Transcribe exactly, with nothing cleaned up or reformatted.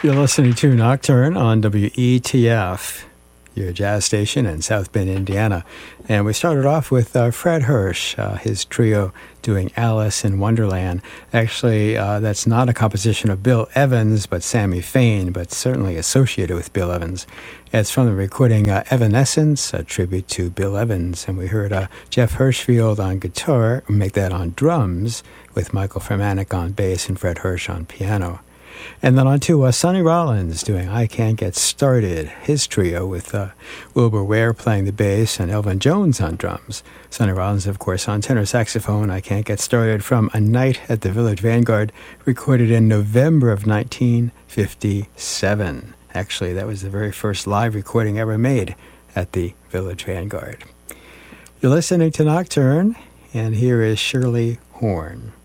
You're listening to Nocturne on W E T F, your jazz station in South Bend, Indiana. And we started off with uh, Fred Hersch, uh, his trio doing Alice in Wonderland. Actually, uh, that's not a composition of Bill Evans, but Sammy Fain, but certainly associated with Bill Evans. It's from the recording uh, Evanescence, a tribute to Bill Evans. And we heard uh, Jeff Hirschfield on guitar, make that on drums, with Michael Fermanik on bass and Fred Hersch on piano. And then on to uh, Sonny Rollins doing I Can't Get Started, his trio with uh, Wilbur Ware playing the bass and Elvin Jones on drums. Sonny Rollins, of course, on tenor saxophone. I Can't Get Started from A Night at the Village Vanguard, recorded in November of nineteen fifty-seven. Actually, that was the very first live recording ever made at the Village Vanguard. You're listening to Nocturne, and here is Shirley Horn.